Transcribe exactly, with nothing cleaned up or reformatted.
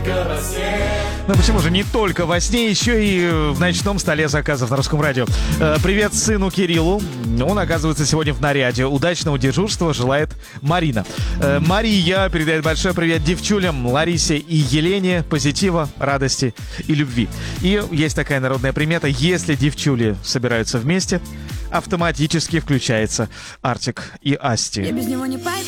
Ну почему же не только во сне, еще и в ночном столе заказов на Русском радио. Э, привет сыну Кириллу. Он, оказывается, сегодня в наряде. Удачного дежурства желает Марина. Э, Мария передает большой привет девчулям Ларисе и Елене. Позитива, радости и любви. И есть такая народная примета: если девчули собираются вместе, автоматически включается Артик и Асти. Я без него не пойду.